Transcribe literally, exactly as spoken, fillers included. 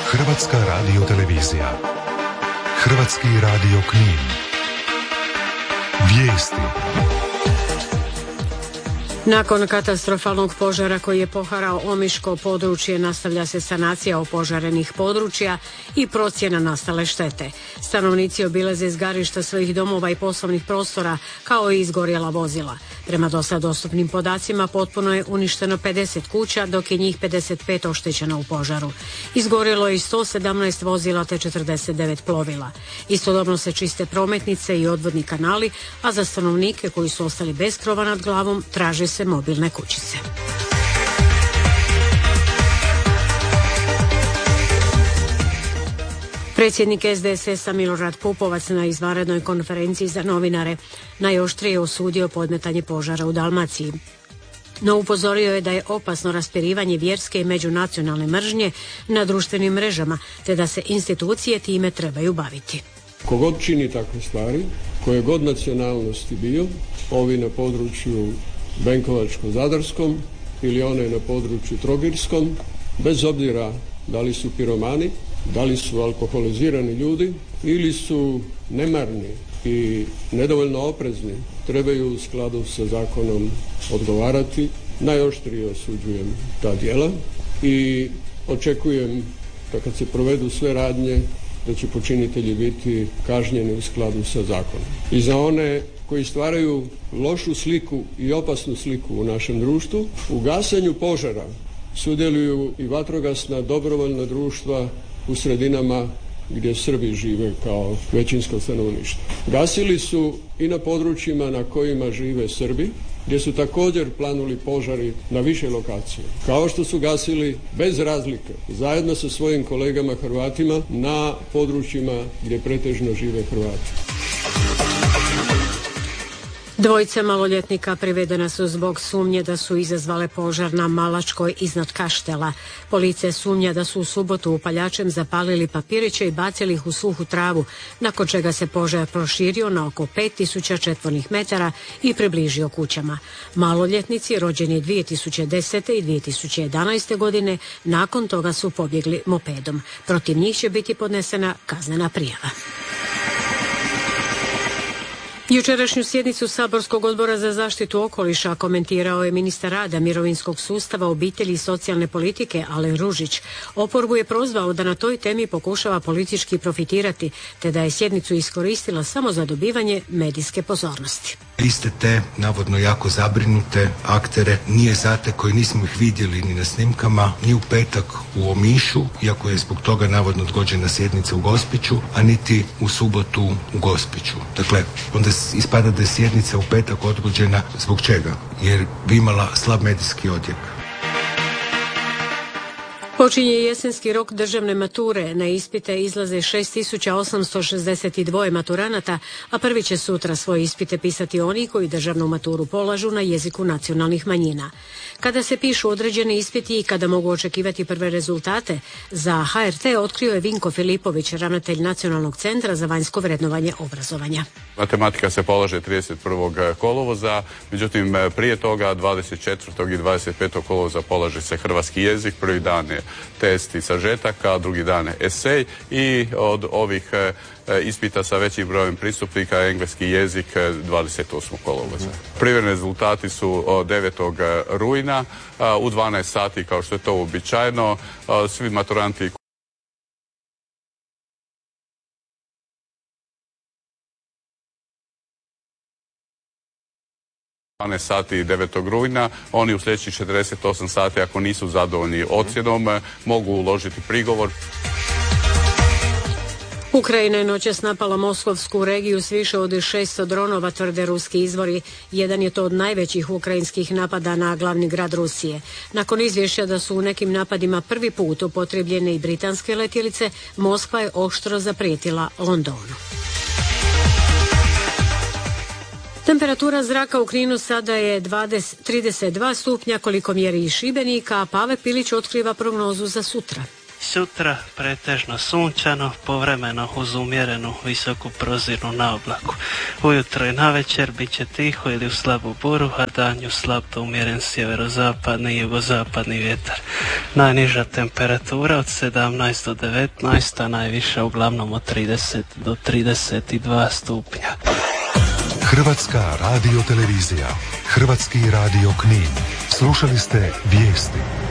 Hrvatska radiotelevizija. Hrvatski radio Knin. Vijesti. Nakon katastrofalnog požara koji je poharao Omiško područje, nastavlja se sanacija opožarenih područja i procjena nastale štete. Stanovnici obilaze izgarišta svojih domova i poslovnih prostora, kao i izgorjela vozila. Prema dosad dostupnim podacima potpuno je uništeno pedeset kuća, dok je njih pedeset pet oštećeno u požaru. Izgorjelo je i sto sedamnaest vozila te četrdeset devet plovila. Istodobno se čiste prometnice i odvodni kanali, a za stanovnike koji su ostali bez krova nad glavom traže se mobilne kućice. Predsjednik S D S S-a Milorad Pupovac na izvanrednoj konferenciji za novinare najoštrije osudio podmetanje požara u Dalmaciji. No upozorio je da je opasno raspirivanje vjerske i međunacionalne mržnje na društvenim mrežama, te da se institucije time trebaju baviti. Kogod čini takve stvari, koje god nacionalnosti bio, ovi na području Benkovačko-Zadarskom ili one na području Trogirskom, bez obzira da li su piromani, da li su alkoholizirani ljudi ili su nemarni i nedovoljno oprezni, trebaju u skladu sa zakonom odgovarati. Najoštrije osuđujem ta djela i očekujem da kad se provedu sve radnje da će počinitelji biti kažnjeni u skladu sa zakonom. I za one koji stvaraju lošu sliku i opasnu sliku u našem društvu, u gasenju požara sudjeluju i vatrogasna dobrovoljna društva u sredinama gdje Srbi žive kao većinsko stanovništvo. Gasili su i na područjima na kojima žive Srbi, gdje su također planuli požari na više lokacije. Kao što su gasili bez razlike, zajedno sa svojim kolegama Hrvatima, na područjima gdje pretežno žive Hrvati. Dvojica maloljetnika privedena su zbog sumnje da su izazvale požar na Malačkoj iznad Kaštela. Policija sumnja da su u subotu upaljačem zapalili papiriće i bacili ih u suhu travu, nakon čega se požar proširio na oko pet tisuća četvornih metara i približio kućama. Maloljetnici rođeni dvije tisuće desete. i dvije tisuće jedanaeste. godine nakon toga su pobjegli mopedom. Protiv njih će biti podnesena kaznena prijava. Jučerašnju sjednicu Saborskog odbora za zaštitu okoliša komentirao je ministar rada, mirovinskog sustava, obitelji i socijalne politike Alen Ružić. Oporbu je prozvao da na toj temi pokušava politički profitirati, te da je sjednicu iskoristila samo za dobivanje medijske pozornosti. Iste te, navodno jako zabrinute aktere, nije zate koji nismo ih vidjeli ni na snimkama, ni u petak u Omišu, iako je zbog toga navodno odgođena sjednica u Gospiću, a niti u subotu u Gospiću. Dakle, onda ispada da je sjednica u petak odgođena zbog čega? Jer bi imala slab medijski odjek. Počinje jesenski rok državne mature. Na ispite izlaze šest tisuća osamsto šezdeset dva maturanata, a prvi će sutra svoje ispite pisati oni koji državnu maturu polažu na jeziku nacionalnih manjina. Kada se pišu određeni ispiti i kada mogu očekivati prve rezultate, za H R T otkrio je Vinko Filipović, ravnatelj Nacionalnog centra za vanjsko vrednovanje obrazovanja. Matematika se polaže trideset prvog kolovoza, međutim prije toga dvadeset četvrtog i dvadeset petog kolovoza polaže se hrvatski jezik, prvi dan je test i sažetaka, drugi dan esej i od ovih e, ispita sa većim brojem pristupnika engleski jezik dvadeset osmog kolovoza. Prvi rezultati su devetog rujna u dvanaest sati, kao što je to uobičajeno. Svi maturanti dvanaest sati devetog rujna, oni u sljedećih četrdeset osam sati, ako nisu zadovoljni ocjenom, mogu uložiti prigovor. Ukrajina je noćas napala moskovsku regiju s više od šesto dronova, tvrde ruski izvori. Jedan je to od najvećih ukrajinskih napada na glavni grad Rusije. Nakon izvješća da su u nekim napadima prvi put upotrijebljene i britanske letjelice, Moskva je oštro zaprijetila Londonu. Temperatura zraka u Kninu sada je trideset dva stupnja, koliko mjeri i Šibenika, a Pave Pilić otkriva prognozu za sutra. Sutra pretežno sunčano, povremeno uz umjerenu visoku prozirnu na oblaku. Ujutro i navečer bit će tiho ili u slabu buru, a danju slab do umjeren sjeverozapadni i jugozapadni vjetar. Najniža temperatura od sedamnaest do devetnaest, a najviša uglavnom od trideset do trideset dva stupnja. Hrvatska radiotelevizija, Hrvatski radio Knin. Slušali ste vijesti.